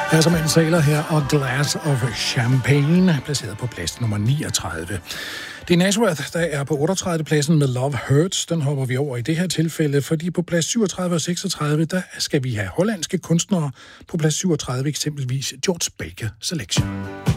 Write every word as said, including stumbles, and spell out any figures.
Her som en sailor her og Glass of Champagne, placeret på plads nummer niogtredive. Det er Nazareth, der er på otteogtredive pladsen med Love Hurts. Den hopper vi over i det her tilfælde, fordi på plads syvogtredive og seksogtredive, der skal vi have hollandske kunstnere. På plads syvogtredive eksempelvis George Baker Selection.